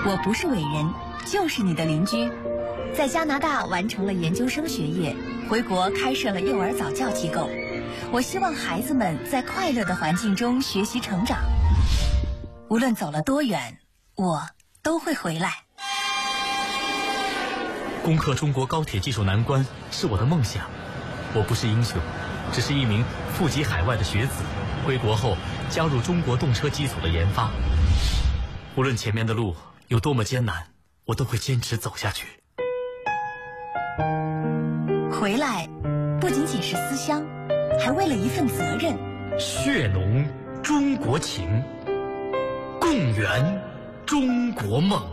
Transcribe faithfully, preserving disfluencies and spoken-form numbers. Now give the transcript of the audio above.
我不是伟人，就是你的邻居。在加拿大完成了研究生学业，回国开设了幼儿早教机构。我希望孩子们在快乐的环境中学习成长。无论走了多远，我都会回来。 攻克中国高铁技术难关是我的梦想。我不是英雄，只是一名富籍海外的学子，归国后加入中国动车机组的研发。无论前面的路有多么艰难，我都会坚持走下去。 回来不仅仅是思乡，还为了一份责任。 血浓中国情，共圆中国梦。